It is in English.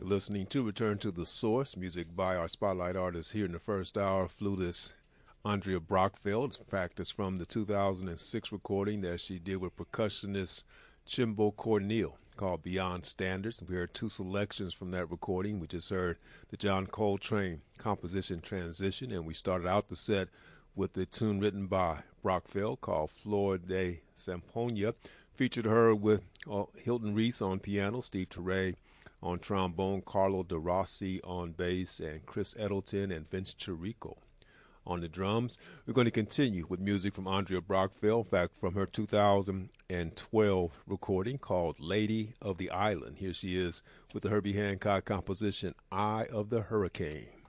Listening to Return to the Source, music by our spotlight artist here in the first hour, flutist Andrea Brockfield. In fact, it's from the 2006 recording that she did with percussionist Chimbo Corneal called Beyond Standards. We heard two selections from that recording. We just heard the John Coltrane composition Transition, and we started out the set with the tune written by Brockfield called Flor de Zampoña. Featured her with Hilton Reese on piano, Steve Teray on trombone, Carlo De Rossi on bass, and Chris Edelton and Vince Chirico on the drums. We're going to continue with music from Andrea Brockfield, in fact, from her 2012 recording called Lady of the Island. Here she is with the Herbie Hancock composition, Eye of the Hurricane.